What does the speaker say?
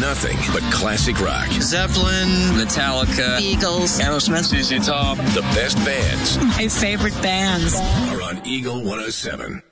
nothing but classic rock. Zeppelin, Metallica, Eagles, Aerosmith, ZZ Top. The best bands my favorite bands are on Eagle 107.